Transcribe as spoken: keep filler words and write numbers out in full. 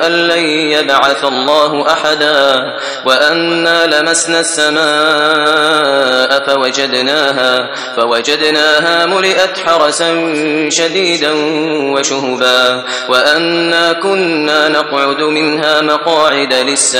أن لن يبعث الله أحدا وأنا لمسنا السماء فوجدناها, فوجدناها ملئت حرسا شديدا وشهبا وأنا كنا نقعد منها مقاعد للسماء